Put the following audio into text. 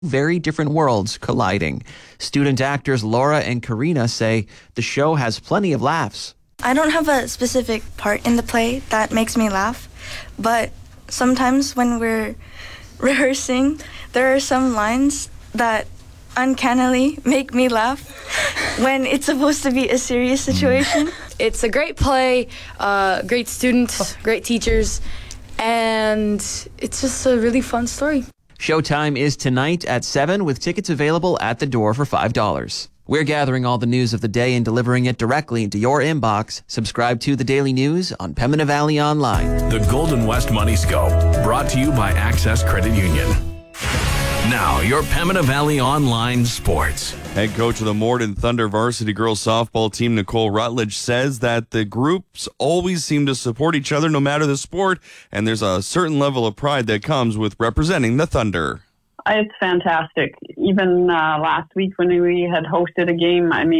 very different worlds colliding. Student actors Laura and Karina say the show has plenty of laughs. I don't have a specific part in the play that makes me laugh, but sometimes when we're rehearsing, there are some lines that uncannily make me laugh when it's supposed to be a serious situation. It's a great play, great students, great teachers, and it's just a really fun story. Showtime is tonight at 7 with tickets available at the door for $5. We're gathering all the news of the day and delivering it directly into your inbox. Subscribe to The Daily News on Pembina Valley Online. The Golden West Money Scope, brought to you by Access Credit Union. Now, your Pembina Valley Online Sports. Head coach of the Morden Thunder varsity girls softball team, Nicole Rutledge, says that the groups always seem to support each other no matter the sport, and there's a certain level of pride that comes with representing the Thunder. It's fantastic. Even last week when we had hosted a game,